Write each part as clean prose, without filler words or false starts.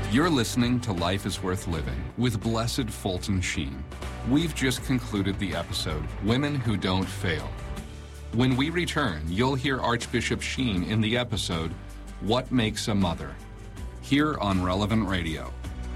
You're listening to Life is Worth Living with Blessed Fulton Sheen. We've just concluded the episode, Women Who Don't Fail. When we return, you'll hear Archbishop Sheen in the episode, What Makes a Mother? Here on Relevant Radio.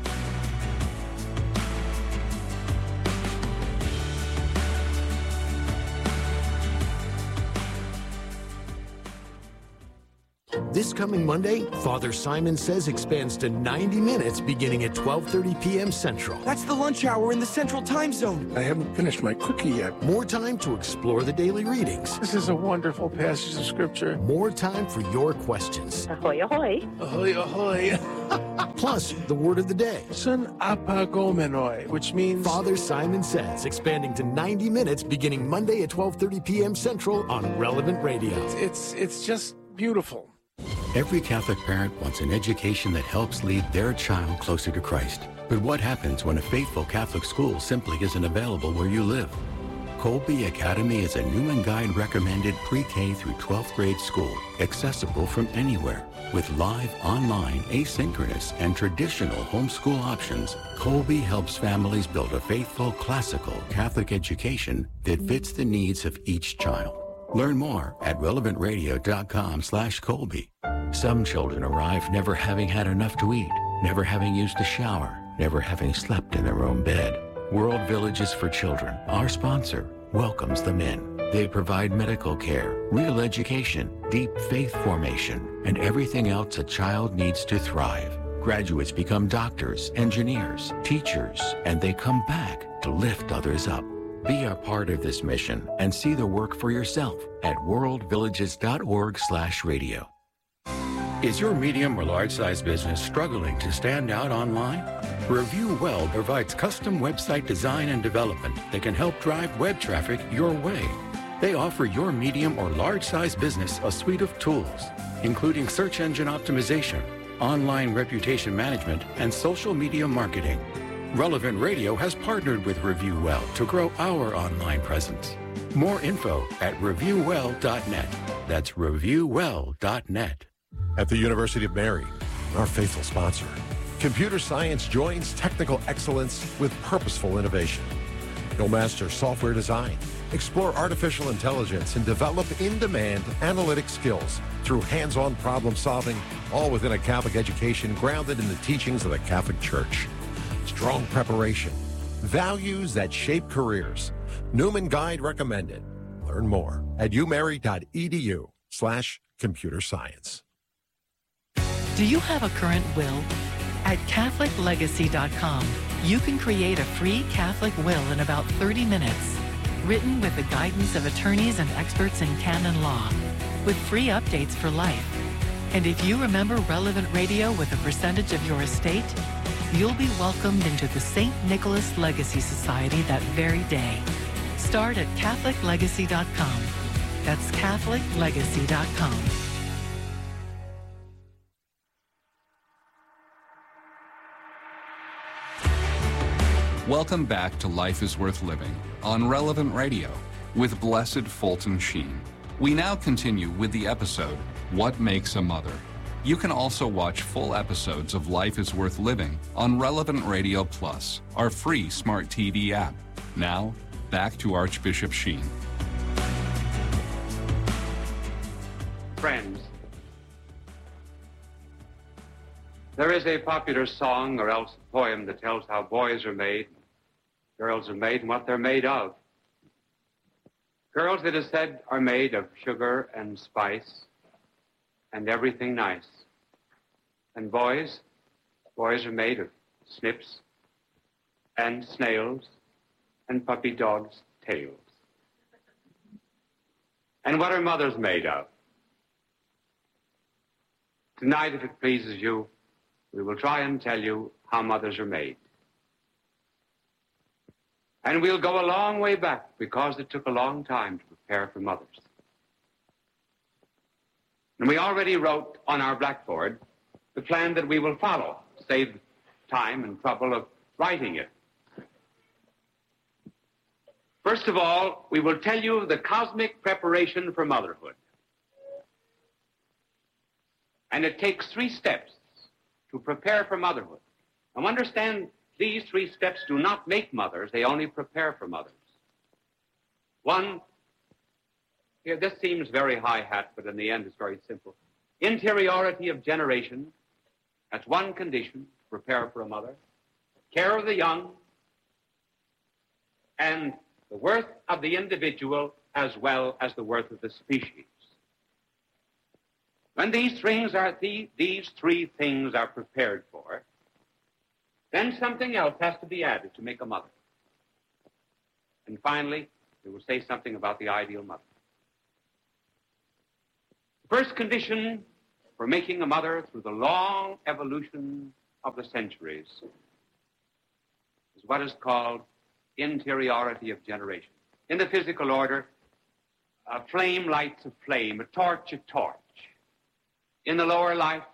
This coming Monday, Father Simon Says expands to 90 minutes beginning at 12:30 p.m. Central. That's the lunch hour in the Central Time Zone. I haven't finished my cookie yet. More time to explore the daily readings. This is a wonderful passage of Scripture. More time for your questions. Ahoy, ahoy. Ahoy, ahoy. Plus, the word of the day. Sun apagomenoi, which means... Father Simon Says, expanding to 90 minutes beginning Monday at 12:30 p.m. Central on Relevant Radio. It's just beautiful. Every Catholic parent wants an education that helps lead their child closer to Christ. But what happens when a faithful Catholic school simply isn't available where you live? Colby Academy is a Newman Guide recommended pre-K through 12th grade school, accessible from anywhere. With live, online, asynchronous, and traditional homeschool options, Colby helps families build a faithful, classical Catholic education that fits the needs of each child. Learn more at relevantradio.com/Colby. Some children arrive never having had enough to eat, never having used a shower, never having slept in their own bed. World Villages for Children, our sponsor, welcomes them in. They provide medical care, real education, deep faith formation, and everything else a child needs to thrive. Graduates become doctors, engineers, teachers, and they come back to lift others up. Be a part of this mission and see the work for yourself at worldvillages.org/radio. Is your medium or large-size business struggling to stand out online? Review Well provides custom website design and development that can help drive web traffic your way. They offer your medium or large-size business a suite of tools, including search engine optimization, online reputation management, and social media marketing. Relevant Radio has partnered with Review Well to grow our online presence. More info at reviewwell.net. That's reviewwell.net. At the University of Mary, our faithful sponsor, computer science joins technical excellence with purposeful innovation. You'll master software design, explore artificial intelligence, and develop in-demand analytic skills through hands-on problem solving, all within a Catholic education grounded in the teachings of the Catholic Church. Strong preparation, values that shape careers. Newman Guide recommended. Learn more at umary.edu/computer science. Do you have a current will? At CatholicLegacy.com, you can create a free Catholic will in about 30 minutes, written with the guidance of attorneys and experts in canon law, with free updates for life. And if you remember Relevant Radio with a percentage of your estate, you'll be welcomed into the St. Nicholas Legacy Society that very day. Start at CatholicLegacy.com. That's CatholicLegacy.com. Welcome back to Life is Worth Living on Relevant Radio with Blessed Fulton Sheen. We now continue with the episode, What Makes a Mother? You can also watch full episodes of Life is Worth Living on Relevant Radio Plus, our free smart TV app. Now, back to Archbishop Sheen. Friends, there is a popular song or else a poem that tells how boys are made, girls are made, and what they're made of. Girls, it is said, are made of sugar and spice and everything nice. And boys are made of snips and snails and puppy dogs' tails. And what are mothers made of? Tonight, if it pleases you, we will try and tell you how mothers are made. And we'll go a long way back because it took a long time to prepare for mothers. And we already wrote on our blackboard the plan that we will follow, save time and trouble of writing it. First of all, we will tell you the cosmic preparation for motherhood. And it takes 3 steps to prepare for motherhood. Now understand, these 3 steps do not make mothers, they only prepare for mothers. 1, here, this seems very high-hat, but in the end it's very simple. Interiority of generation, that's one condition, prepare for a mother. Care of the young, and the worth of the individual as well as the worth of the species. When these 3 things are prepared for, then something else has to be added to make a mother. And finally, we will say something about the ideal mother. The first condition for making a mother through the long evolution of the centuries is what is called interiority of generation. In the physical order, a flame lights a flame, a torch. In the lower life,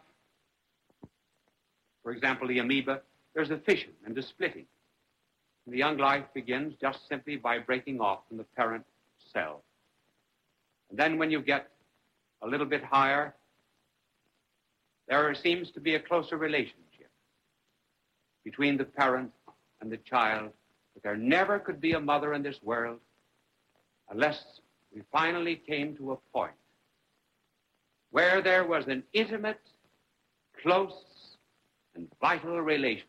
for example, the amoeba, there's a fission and a splitting. And the young life begins just simply by breaking off from the parent cell. And then when you get a little bit higher, there seems to be a closer relationship between the parent and the child, but there never could be a mother in this world unless we finally came to a point where there was an intimate, close, and vital relationship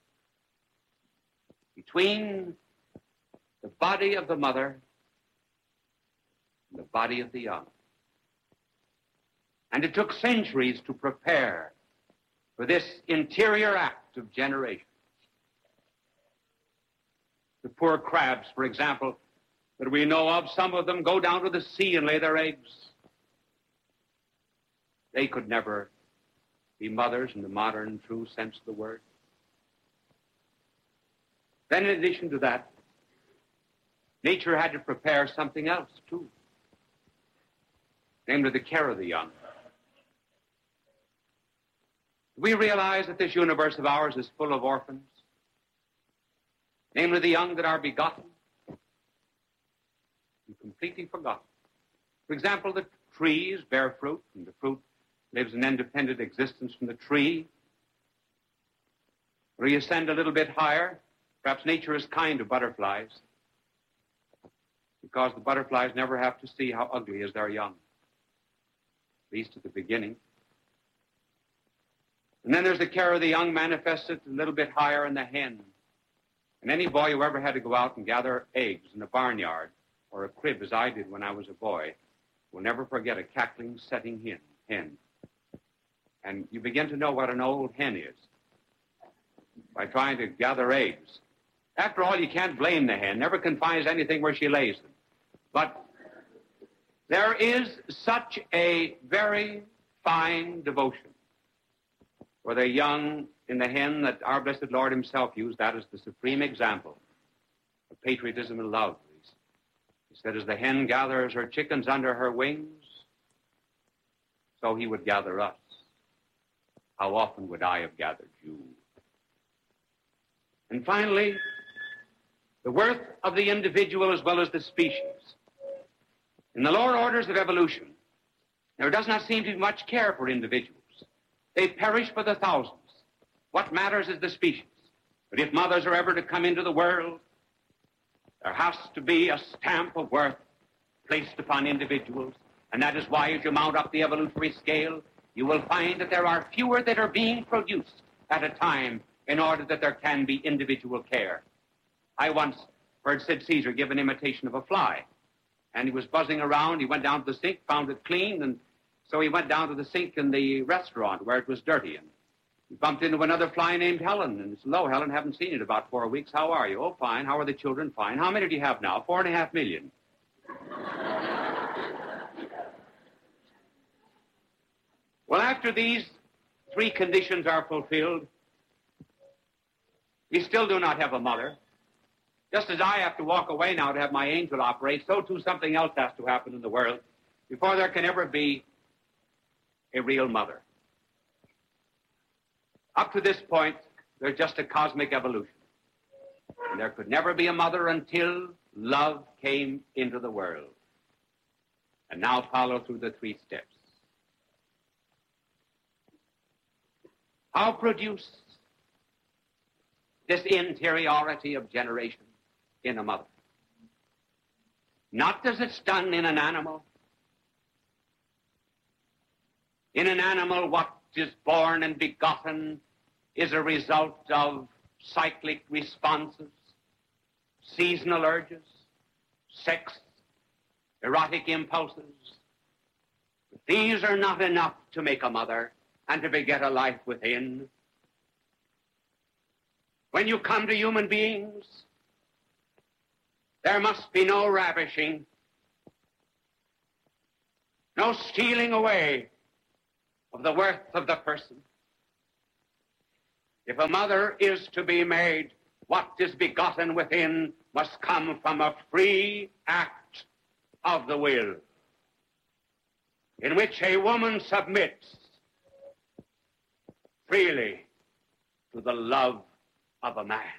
between the body of the mother and the body of the young. And it took centuries to prepare for this interior act of generation. The poor crabs, for example, that we know of, some of them go down to the sea and lay their eggs. They could never be mothers in the modern, true sense of the word. Then in addition to that, nature had to prepare something else, too. Namely, the care of the young. We realize that this universe of ours is full of orphans, namely the young that are begotten and completely forgotten. For example, the trees bear fruit, and the fruit lives an independent existence from the tree. Or you ascend a little bit higher, perhaps nature is kind to butterflies, because the butterflies never have to see how ugly is their young, at least at the beginning. And then there's the care of the young manifested a little bit higher in the hen. And any boy who ever had to go out and gather eggs in a barnyard or a crib, as I did when I was a boy, will never forget a cackling, setting hen. And you begin to know what an old hen is by trying to gather eggs. After all, you can't blame the hen. Never confines anything where she lays them. But there is such a very fine devotion for the young in the hen that our blessed Lord himself used that as the supreme example of patriotism and love. He said, as the hen gathers her chickens under her wings, so he would gather us. How often would I have gathered you? And finally, the worth of the individual as well as the species. In the lower orders of evolution, there does not seem to be much care for individuals. They perish for the thousands. What matters is the species. But if mothers are ever to come into the world, there has to be a stamp of worth placed upon individuals. And that is why, as you mount up the evolutionary scale, you will find that there are fewer that are being produced at a time in order that there can be individual care. I once heard Sid Caesar give an imitation of a fly. And he was buzzing around. He went down to the sink, found it clean, and so he went down to the sink in the restaurant where it was dirty. And he bumped into another fly named Helen. And he said, hello, Helen, haven't seen you in about 4 weeks. How are you? Oh, fine. How are the children? Fine. How many do you have now? 4.5 million. Well, after these 3 conditions are fulfilled, we still do not have a mother. Just as I have to walk away now to have my angel operate, so too something else has to happen in the world before there can ever be a real mother. Up to this point, there's just a cosmic evolution. And there could never be a mother until love came into the world. And now follow through the 3 steps. How produce this interiority of generation in a mother? Not as it's done in an animal. In an animal, what is born and begotten is a result of cyclic responses, seasonal urges, sex, erotic impulses. But these are not enough to make a mother and to beget a life within. When you come to human beings, there must be no ravishing, no stealing away of the worth of the person. If a mother is to be made, what is begotten within must come from a free act of the will, in which a woman submits freely to the love of a man.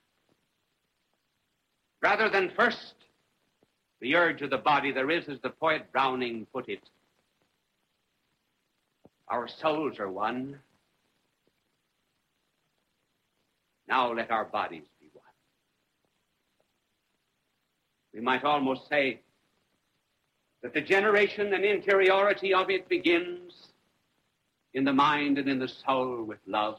Rather than first the urge of the body, there is, as the poet Browning put it, our souls are one. Now let our bodies be one. We might almost say that the generation and interiority of it begins in the mind and in the soul with love.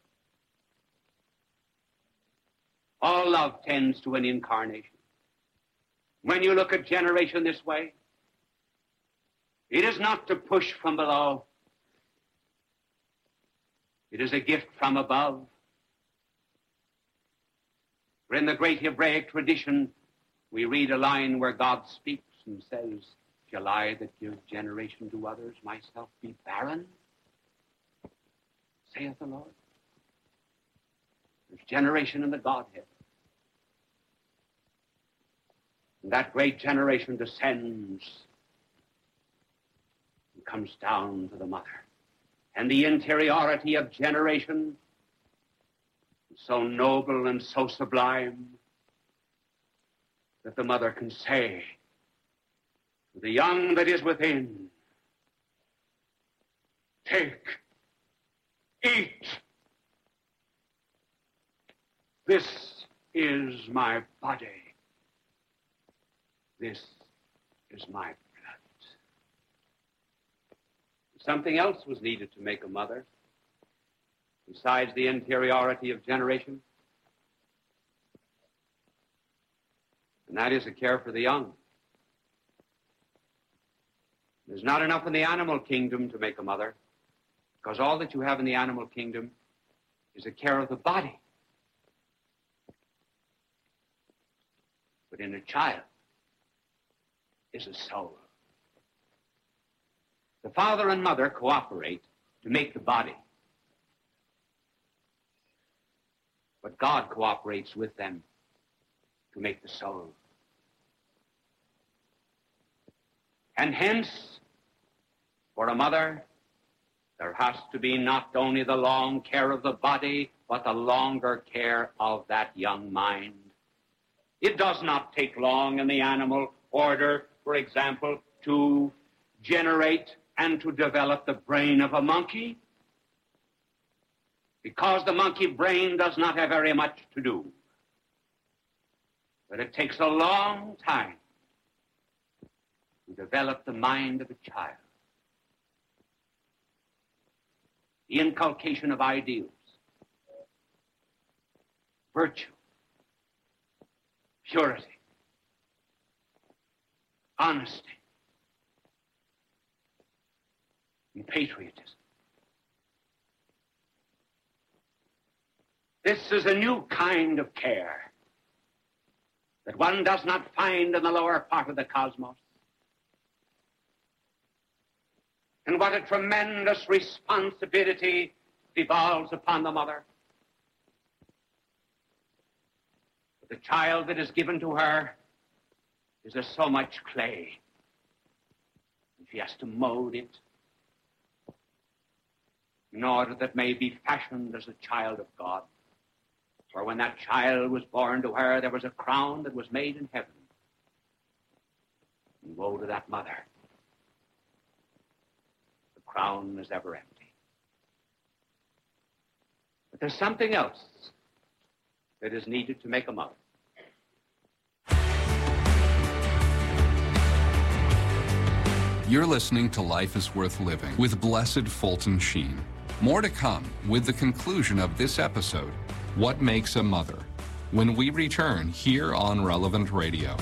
All love tends to an incarnation. When you look at generation this way, it is not to push from below. It is a gift from above. For in the great Hebraic tradition, we read a line where God speaks and says, "Shall I that give generation to others myself be barren? Saith the Lord." There's generation in the Godhead. And that great generation descends and comes down to the mother. And the interiority of generation is so noble and so sublime that the mother can say to the young that is within, "Take, eat. This is my body. This is my blood." Something else was needed to make a mother, besides the interiority of generation, and that is a care for the young. There's not enough in the animal kingdom to make a mother, because all that you have in the animal kingdom is a care of the body. But in a child is a soul. The father and mother cooperate to make the body, but God cooperates with them to make the soul. And hence, for a mother, there has to be not only the long care of the body, but the longer care of that young mind. It does not take long in the animal order, for example, to generate and to develop the brain of a monkey, because the monkey brain does not have very much to do. But it takes a long time to develop the mind of a child. The inculcation of ideals, virtue, purity, honesty, and patriotism. This is a new kind of care that one does not find in the lower part of the cosmos. And what a tremendous responsibility devolves upon the mother. The child that is given to her is as so much clay, and she has to mold it in order that may be fashioned as a child of God. For when that child was born to her, there was a crown that was made in heaven. And woe to that mother. The crown is ever empty. there's something else that is needed to make a mother. You're listening to Life is Worth Living with Blessed Fulton Sheen. More to come with the conclusion of this episode, What Makes a Mother, when we return here on Relevant Radio.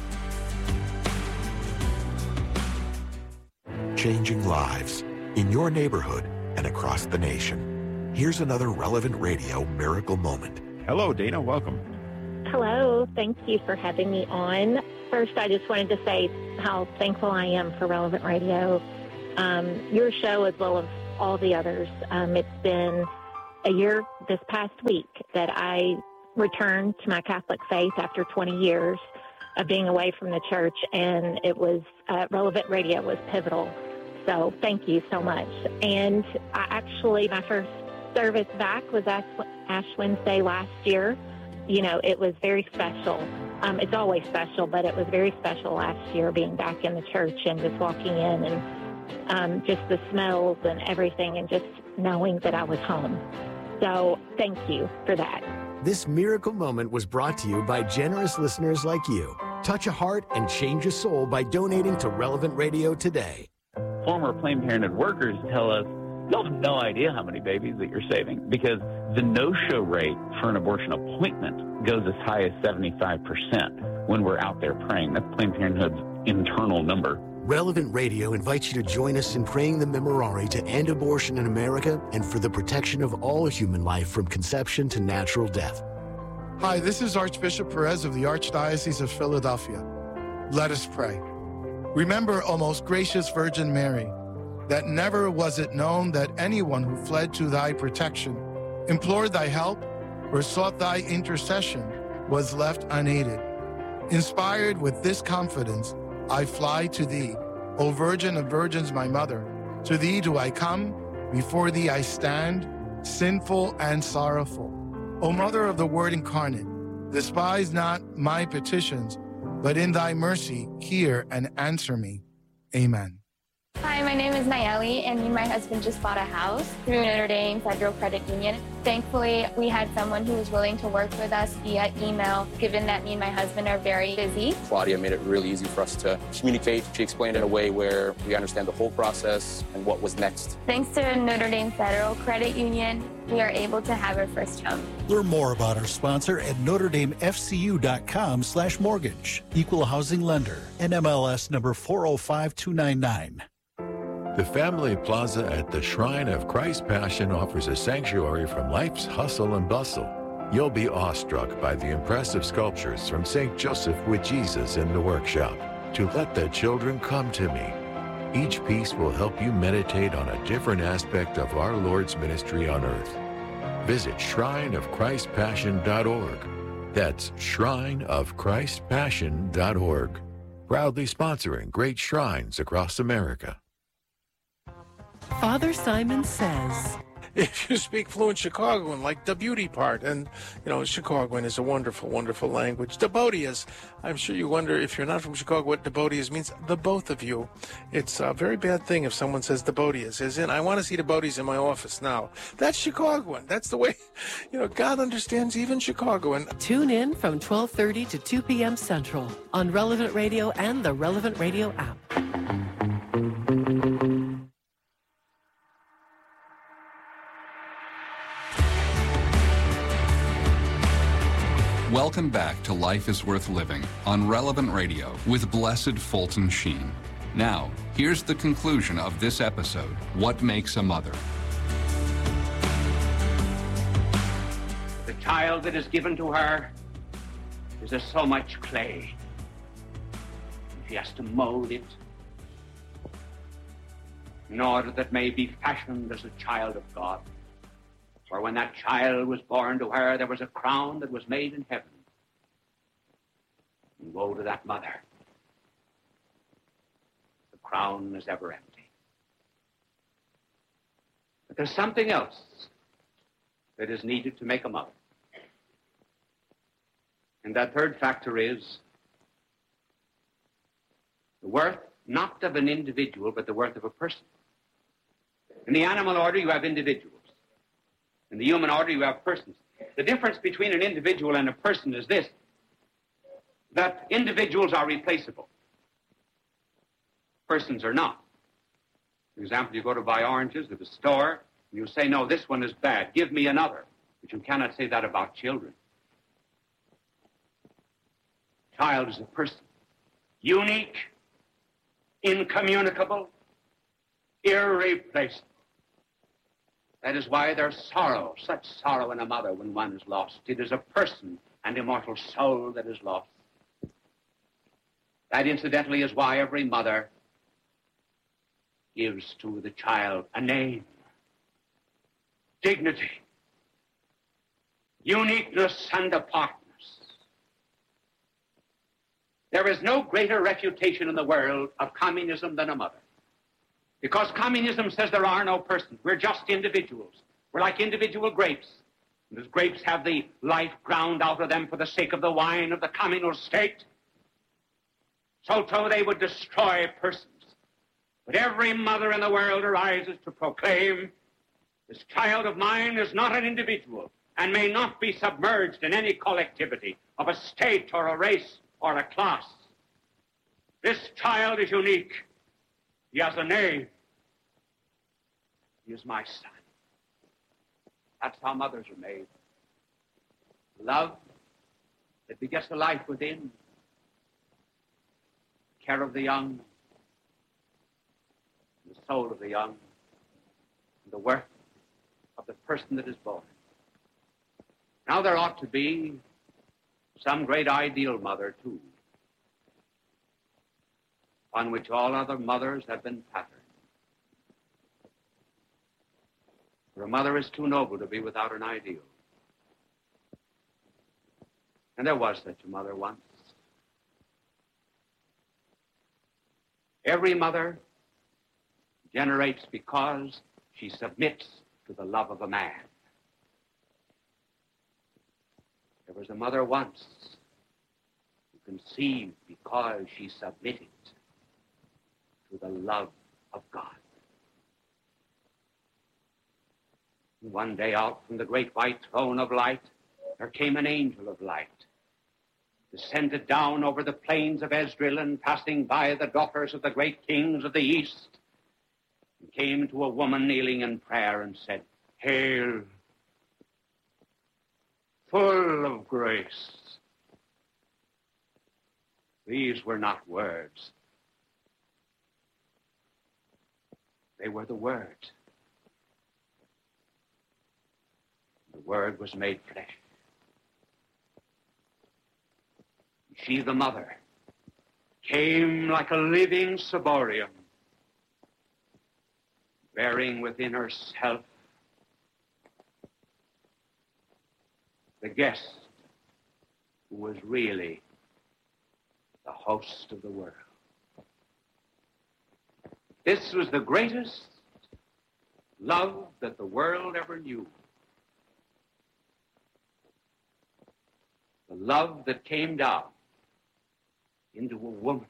Changing lives in your neighborhood and across the nation. Here's another Relevant Radio miracle moment. Hello, Dana. Welcome. Hello. Thank you for having me on. First, I just wanted to say how thankful I am for Relevant Radio, your show as well as all the others. It's been a year this past week that I returned to my Catholic faith after 20 years of being away from the church, and it was Relevant Radio was pivotal. So thank you so much. And my first service back was Ash Wednesday last year. You know, it was very special. It's always special, but it was very special last year being back in the church and just walking in and just the smells and everything and just knowing that I was home. So thank you for that. This miracle moment was brought to you by generous listeners like you. Touch a heart and change a soul by donating to Relevant Radio today. Former Planned Parenthood workers tell us, you'll have no idea how many babies that you're saving because the no-show rate for an abortion appointment goes as high as 75% when we're out there praying. That's Planned Parenthood's internal number. Relevant Radio invites you to join us in praying the Memorare to end abortion in America and for the protection of all human life from conception to natural death. Hi, this is Archbishop Perez of the Archdiocese of Philadelphia. Let us pray. Remember, O most gracious Virgin Mary, that never was it known that anyone who fled to thy protection, implored thy help, or sought thy intercession was left unaided. Inspired with this confidence, I fly to thee, O Virgin of Virgins, my mother. To thee do I come, before thee I stand, sinful and sorrowful. O Mother of the Word incarnate, despise not my petitions, but in thy mercy hear and answer me. Amen. Hi, my name is Nayeli, and me and my husband just bought a house through Notre Dame Federal Credit Union. Thankfully, we had someone who was willing to work with us via email, given that me and my husband are very busy. Claudia made it really easy for us to communicate. She explained it in a way where we understand the whole process and what was next. Thanks to Notre Dame Federal Credit Union, we are able to have our first home. Learn more about our sponsor at NotreDameFCU.com/mortgage. Equal housing lender. NMLS number 405299. The Family Plaza at the Shrine of Christ Passion offers a sanctuary from life's hustle and bustle. You'll be awestruck by the impressive sculptures from St. Joseph with Jesus in the workshop, To Let the Children Come to Me. Each piece will help you meditate on a different aspect of our Lord's ministry on earth. Visit shrineofchristpassion.org. That's shrineofchristpassion.org. Proudly sponsoring great shrines across America. Father Simon Says. If you speak fluent Chicagoan, like the beauty part, and, you know, Chicagoan is a wonderful, wonderful language. Debodias, I'm sure you wonder, if you're not from Chicago, what Debodias means. The both of you. It's a very bad thing if someone says Debodias, as in, I want to see Debodias in my office now. That's Chicagoan. That's the way, you know, God understands even Chicagoan. Tune in from 12:30 to 2 p.m. Central on Relevant Radio and the Relevant Radio app. Welcome back to Life is Worth Living on Relevant Radio with Blessed Fulton Sheen. Now, here's the conclusion of this episode, What Makes a Mother? The child that is given to her is as so much clay. She has to mold it in order that may be fashioned as a child of God. For when that child was born to her, there was a crown that was made in heaven. And woe to that mother. The crown is ever empty. But there's something else that is needed to make a mother. And that third factor is the worth not of an individual, but the worth of a person. In the animal order, you have individuals. In the human order, you have persons. The difference between an individual and a person is this, that individuals are replaceable. Persons are not. For example, you go to buy oranges at a store, and you say, no, this one is bad, give me another. But you cannot say that about children. Child is a person, unique, incommunicable, irreplaceable. That is why there's sorrow, such sorrow in a mother when one is lost. It is a person and immortal soul that is lost. That, incidentally, is why every mother gives to the child a name, dignity, uniqueness, and apartness. There is no greater refutation in the world of communism than a mother. Because communism says there are no persons. We're just individuals. We're like individual grapes. And as grapes have the life ground out of them for the sake of the wine of the communal state, so too they would destroy persons. But every mother in the world arises to proclaim, this child of mine is not an individual and may not be submerged in any collectivity of a state or a race or a class. This child is unique. He has a name. He is my son. That's how mothers are made. Love that begets the life within. Care of the young. The soul of the young. And the worth of the person that is born. Now there ought to be some great ideal mother, too, on which all other mothers have been patterned. For a mother is too noble to be without an ideal. And there was such a mother once. Every mother generates because she submits to the love of a man. There was a mother once who conceived because she submitted to the love of God. One day out from the great white throne of light, there came an angel of light, descended down over the plains of Esdrael and passing by the daughters of the great kings of the east, and came to a woman kneeling in prayer and said, Hail, full of grace. These were not words. They were the Word. The Word was made flesh. She, the mother, came like a living ciborium, bearing within herself the guest who was really the host of the world. This was the greatest love that the world ever knew. The love that came down into a woman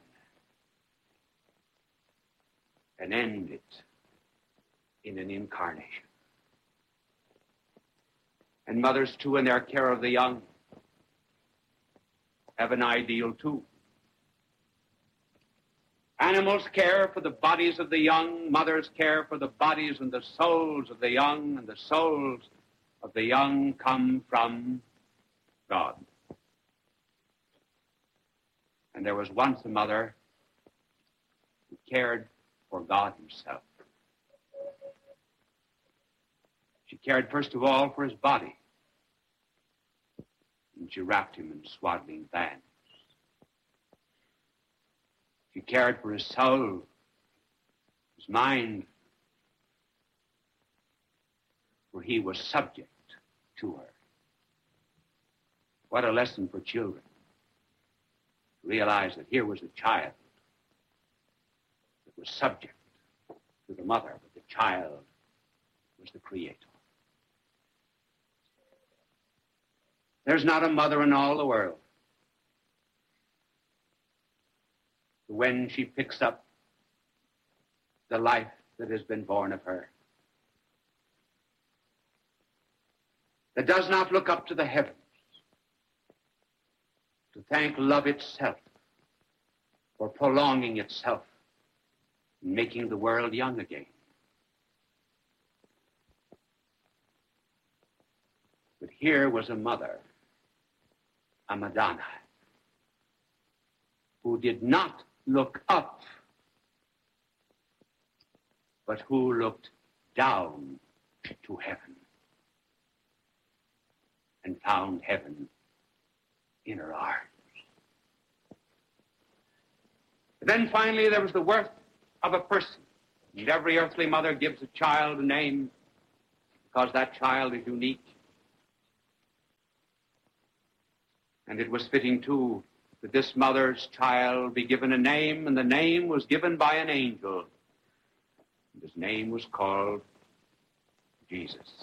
and ended in an incarnation. And mothers, too, in their care of the young, have an ideal, too. Animals care for the bodies of the young. Mothers care for the bodies and the souls of the young, and the souls of the young come from God. And there was once a mother who cared for God himself. She cared first of all for his body. And she wrapped him in swaddling bands. She cared for his soul, his mind, for he was subject to her. What a lesson for children. Realize that here was a child that was subject to the mother, but the child was the creator. There's not a mother in all the world who, when she picks up the life that has been born of her, that does not look up to the heavens to thank love itself for prolonging itself and making the world young again. But here was a mother, a Madonna, who did not look up, but who looked down to heaven and found heaven in her arms. Then finally there was the worth of a person. And every earthly mother gives a child a name because that child is unique. And it was fitting, too, that this mother's child be given a name, and the name was given by an angel. And his name was called Jesus.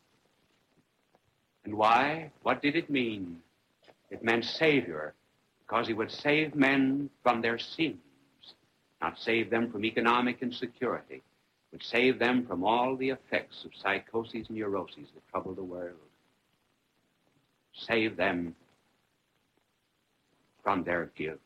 And why? What did it mean? It meant Savior, because he would save men from their sins, not save them from economic insecurity, but save them from all the effects of psychoses and neuroses that trouble the world. Save them from their guilt.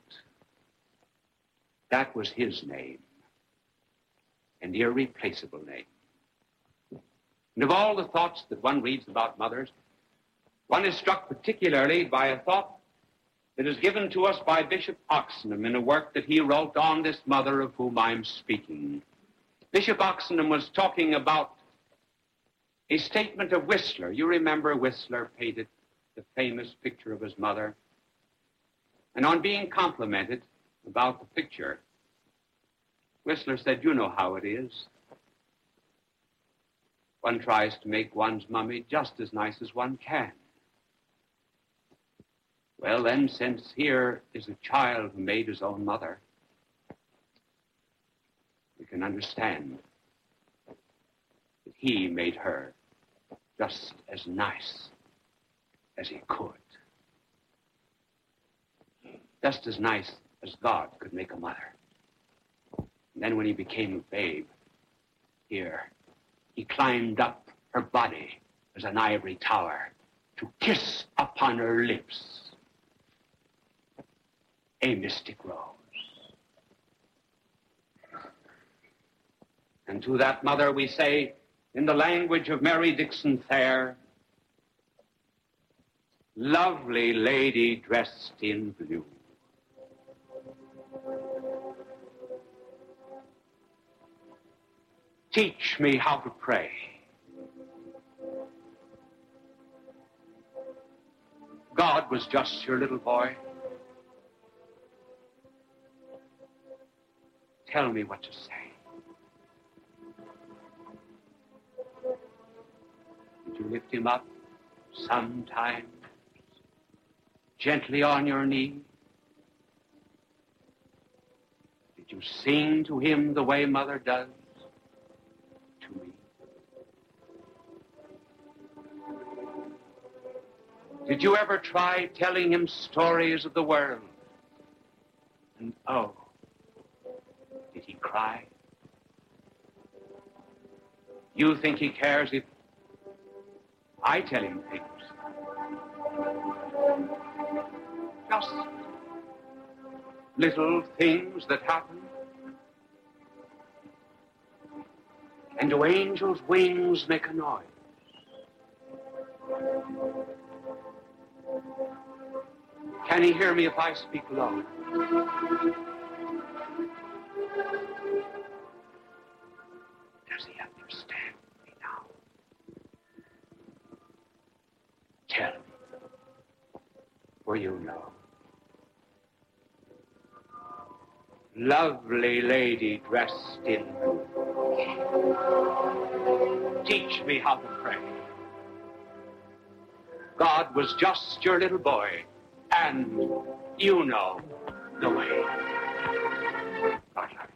That was his name, an irreplaceable name. And of all the thoughts that one reads about mothers, one is struck particularly by a thought that is given to us by Bishop Oxenham in a work that he wrote on this mother of whom I'm speaking. Bishop Oxenham was talking about a statement of Whistler. You remember Whistler painted the famous picture of his mother. And on being complimented about the picture, Whistler said, "You know how it is. One tries to make one's mummy just as nice as one can. Well, then, since here is a child who made his own mother, we can understand that he made her just as nice as he could. Just as nice as God could make a mother. And then when he became a babe, here, he climbed up her body as an ivory tower to kiss upon her lips a mystic rose. And to that mother we say, in the language of Mary Dixon Thayer, lovely lady dressed in blue. Teach me how to pray. God was just your little boy. Tell me what to say. Did you lift him up sometimes, gently on your knee? Did you sing to him the way mother does to me? Did you ever try telling him stories of the world? And oh, did he cry? You think he cares if I tell him things? Just little things that happen. And do angels' wings make a noise? Can he hear me if I speak low? Does he understand me now? Tell me, for you know. Lovely lady dressed in blue, teach me how to pray. God was just your little boy, and you know the way. God love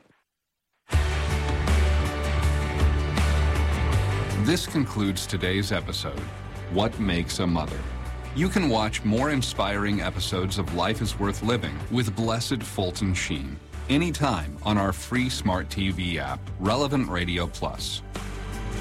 you. This concludes today's episode, What Makes a Mother? You can watch more inspiring episodes of Life is Worth Living with Blessed Fulton Sheen anytime on our free smart TV app, Relevant Radio Plus.